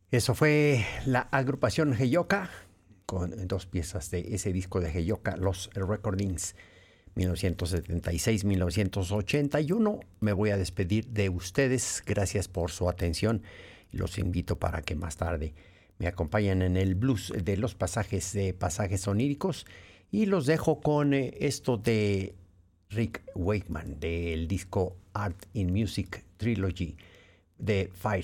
Eso fue la agrupación Heyoka con dos piezas de ese disco de Heyoka, los Recordings 1976-1981. Me voy a despedir de ustedes. Gracias por su atención y los invito para que más tarde me acompañen en el blues de los pasajes oníricos y los dejo con esto de Rick Wakeman del disco Art in Music Trilogy de Fire